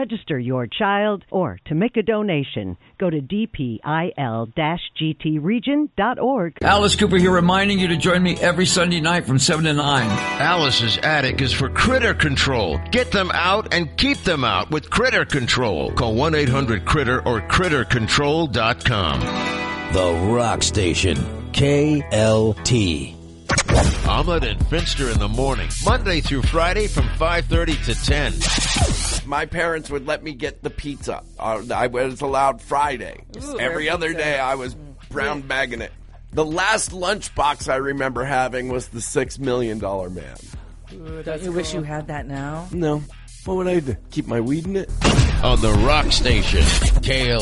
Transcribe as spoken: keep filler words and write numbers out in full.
register your child, or to make a donation, go to d p i l dash g t region dot org. Alice Cooper here, reminding you to join me every Sunday night from seven to nine. Alice's Attic is for critter control. Get them out and keep them out with Critter Control. Call one eight hundred critter or critter control dot com. The Rock Station, K L T. Ahmed and Finster in the morning, Monday through Friday from five thirty to ten. My parents would let me get the pizza. Uh, I was allowed Friday. Ooh, Every other pizza. day I was brown bagging it. The last lunchbox I remember having was the Six Million Dollar Man. Ooh, don't you wish you had that now? No. What would I do? Keep my weed in it? On the Rock Station, K L